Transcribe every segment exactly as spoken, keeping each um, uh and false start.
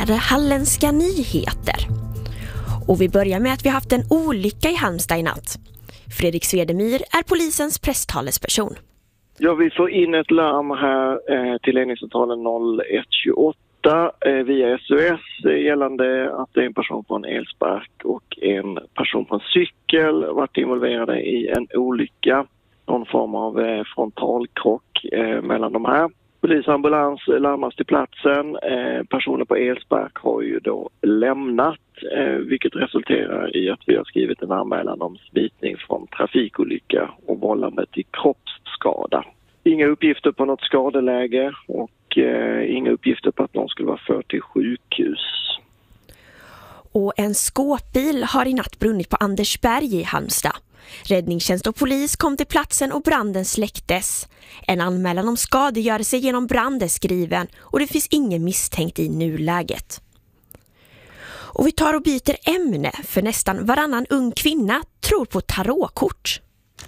presenterade Halländska nyheter. Och vi börjar med att vi haft en olycka i Halmstad i natt. Fredrik Svedemyr är polisens presstalesperson. Ja, vi får in ett larm här eh, till ledningscentralen noll ett tjugoåtta eh, via S O S eh, gällande att det är en person på en elspark och en person på en cykel varit involverade i en olycka. Någon form av eh, frontalkrock eh, mellan de här. Polisambulans larmas till platsen. Eh, personer på elspark har ju då lämnat, eh, vilket resulterar i att vi har skrivit en anmälan om smitning från trafikolycka och vållande till kroppsskada. Inga uppgifter på något skadeläge och eh, inga uppgifter på att någon skulle vara förd till sjukhus. Och en skåpbil har i natt brunnit på Andersberg i Halmstad. Räddningstjänst och polis kom till platsen och branden släcktes. En anmälan om skadegörelse genom brand är skriven och det finns ingen misstänkt i nuläget. Och vi tar och byter ämne, för nästan varannan ung kvinna tror på tarotkort.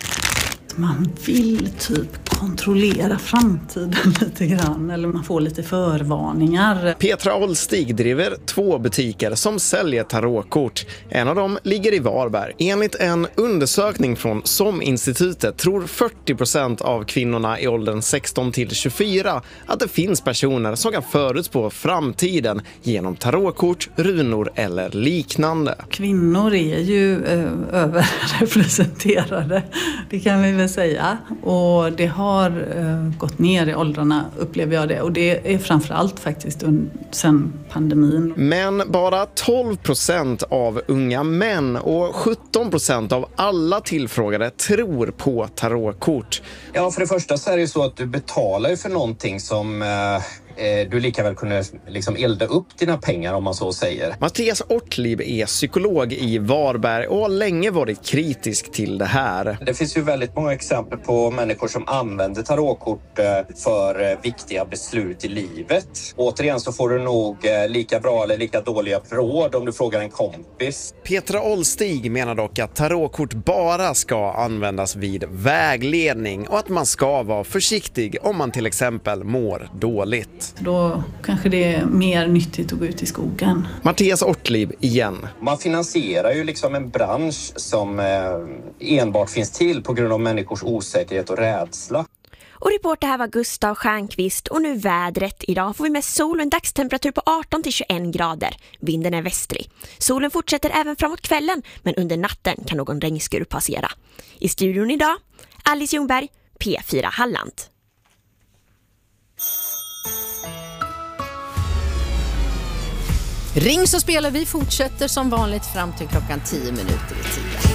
Man vill typ kontrollera framtiden lite grann, eller man får lite förvarningar. Petra Olstig driver två butiker som säljer tarotkort. En av dem ligger i Varberg. Enligt en undersökning från SOM-institutet tror fyrtio procent av kvinnorna i åldern sexton till tjugofyra att det finns personer som kan förutspå framtiden genom tarotkort, runor eller liknande. Kvinnor är ju eh, överrepresenterade, det kan vi väl säga. Och det har eh, gått ner i åldrarna, upplever jag det. Och det är framförallt faktiskt un- sen pandemin. Men bara tolv procent av unga män och sjutton procent av alla tillfrågade tror på tarotkort. Ja, för det första så är det ju så att du betalar ju för någonting som eh, du lika väl kunde liksom elda upp dina pengar, om man så säger. Mattias Ortlieb är psykolog i Varberg och har länge varit kritisk till det här. Det finns ju väldigt många exempel på människor som använder tarotkort för viktiga beslut i livet. Återigen så får du nog lika bra eller lika dåliga råd om du frågar en kompis. Petra Olstig menar dock att tarotkort bara ska användas vid vägledning och att man ska vara försiktig om man till exempel mår dåligt. Då kanske det är mer nyttigt att gå ut i skogen. Mattias Ortlieb igen. Man finansierar ju liksom en bransch som eh, enbart finns till på grund av människors osäkerhet och rädsla. Och reporter här var Gustav Stjernqvist och nu vädret. Idag får vi med sol och en dagstemperatur på arton till tjugoen grader. Vinden är västrig. Solen fortsätter även framåt kvällen, men under natten kan någon regnskur passera. I studion idag, Alice Ljungberg, P fyra Halland. Ring så spelar vi fortsätter som vanligt fram till klockan tio minuter i tio.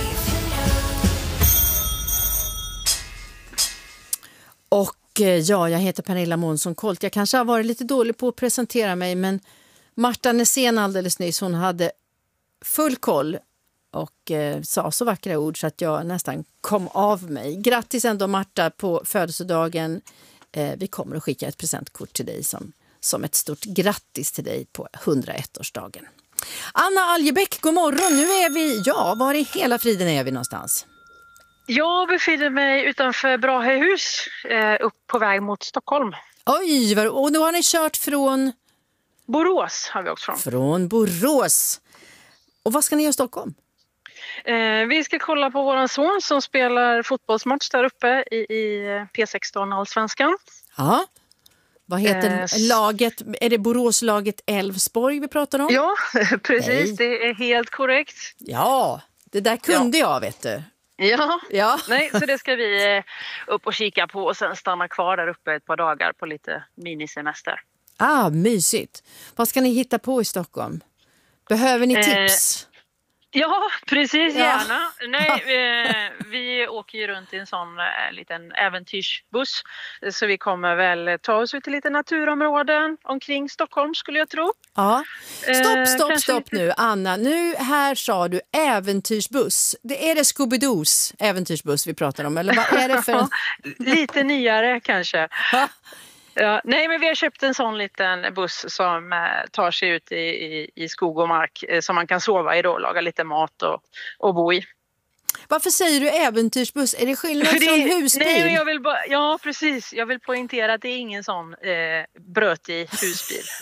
Och ja, jag heter Pernilla Månsson Kolt. Jag kanske har varit lite dålig på att presentera mig, men Marta Nässén alldeles nyss, hon hade full koll och eh, sa så vackra ord så att jag nästan kom av mig. Grattis ändå Marta på födelsedagen. Eh, vi kommer att skicka ett presentkort till dig som Som ett stort grattis till dig på hundraett-årsdagen. Anna Aljebäck, god morgon. Nu är vi, ja, var i hela friden är vi någonstans? Jag befinner mig utanför Brahehus, eh, upp på väg mot Stockholm. Oj, och nu har ni kört från? Borås har vi åkt från. Från Borås. Och vad ska ni göra i Stockholm? Eh, vi ska kolla på våran son som spelar fotbollsmatch där uppe i, i P sexton Allsvenskan. Ja. Vad heter eh, laget? Är det Boråslaget Elfsborg vi pratar om? Ja, precis. Nej. Det är helt korrekt. Ja, det där kunde ja. jag, vet du. Ja, ja. Nej, så det ska vi upp och kika på och sen stanna kvar där uppe ett par dagar på lite minisemester. Ah, mysigt. Vad ska ni hitta på i Stockholm? Behöver ni tips? Eh, ja, precis, ja. gärna. Nej, eh, vi åker ju runt i en sån eh, liten äventyrsbuss. Så vi kommer väl ta oss ut till lite naturområden omkring Stockholm, skulle jag tro. Ja. Stopp, stopp, eh, stopp lite... nu, Anna. Nu här sa du äventyrsbuss. Det är det Scooby-Doos äventyrsbuss vi pratar om, eller vad är det för? Lite nyare kanske. Ja, nej, men vi har köpt en sån liten buss som eh, tar sig ut i, i, i skog och mark eh, som man kan sova i då, laga lite mat och, och bo i. Varför säger du äventyrsbuss? Är det skillnad det, från husbil? Nej, men jag vill bara, ja, precis. Jag vill poängtera att det är ingen sån eh, brötig husbil.